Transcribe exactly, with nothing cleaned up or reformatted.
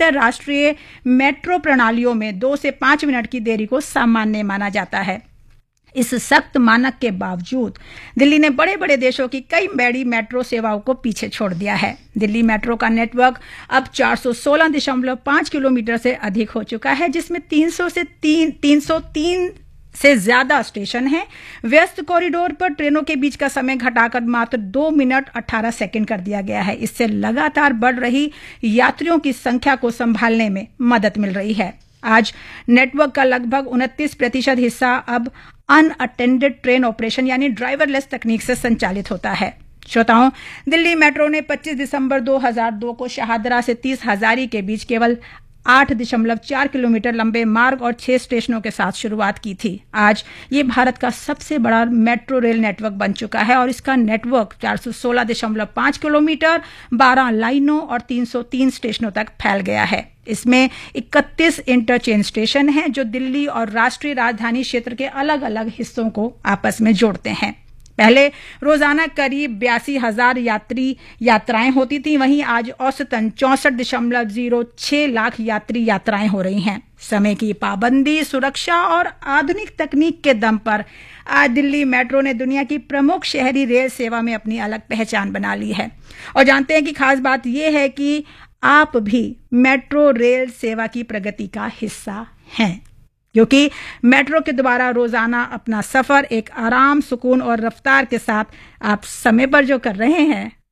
अंतरराष्ट्रीय मेट्रो प्रणालियों में दो से पांच मिनट की देरी को सामान्य माना जाता है। इस सख्त मानक के बावजूद दिल्ली ने बड़े बड़े देशों की कई बड़ी मेट्रो सेवाओं को पीछे छोड़ दिया है। दिल्ली मेट्रो का नेटवर्क अब चार सौ सोलह दशमलव पाँच किलोमीटर से अधिक हो चुका है, जिसमें तीन सौ से तीन सौ तीन से ज्यादा स्टेशन हैं। व्यस्त कॉरिडोर पर ट्रेनों के बीच का समय घटाकर मात्र दो मिनट अठारह सेकंड कर दिया गया है। इससे लगातार बढ़ रही यात्रियों की संख्या को संभालने में मदद मिल रही है। आज नेटवर्क का लगभग उनतीस प्रतिशत हिस्सा अब अनअटेंडेड ट्रेन ऑपरेशन यानी ड्राइवरलेस तकनीक से संचालित होता है। श्रोताओं, दिल्ली मेट्रो ने पच्चीस दिसंबर दो हज़ार दो को शाहदरा से तीस हजारी के बीच केवल आठ दशमलव चार किलोमीटर लंबे मार्ग और छह स्टेशनों के साथ शुरुआत की थी। आज ये भारत का सबसे बड़ा मेट्रो रेल नेटवर्क बन चुका है और इसका नेटवर्क चार सौ सोलह दशमलव पाँच किलोमीटर, बारह लाइनों और तीन सौ तीन स्टेशनों तक फैल गया है। इसमें इकतीस इंटरचेंज स्टेशन हैं जो दिल्ली और राष्ट्रीय राजधानी क्षेत्र के अलग अलग हिस्सों को आपस में जोड़ते हैं। पहले रोजाना करीब बयासी हजार यात्री यात्राएं होती थी, वहीं आज औसतन चौसठ दशमलव जीरो छह लाख यात्री यात्राएं हो रही हैं। समय की पाबंदी, सुरक्षा और आधुनिक तकनीक के दम पर आज दिल्ली मेट्रो ने दुनिया की प्रमुख शहरी रेल सेवा में अपनी अलग पहचान बना ली है। और जानते हैं कि खास बात यह है कि आप भी मेट्रो रेल सेवा की प्रगति का हिस्सा हैं, क्योंकि मेट्रो के द्वारा रोजाना अपना सफर एक आराम, सुकून और रफ्तार के साथ आप समय पर जो कर रहे हैं